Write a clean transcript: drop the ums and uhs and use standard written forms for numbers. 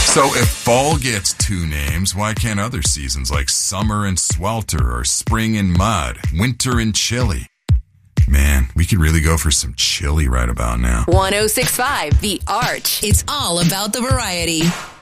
So if fall gets 2 names, why can't other seasons like summer and swelter or spring and mud, winter and chilly? Man, we could really go for some chili right about now. 106.5 The Arch. It's all about the variety.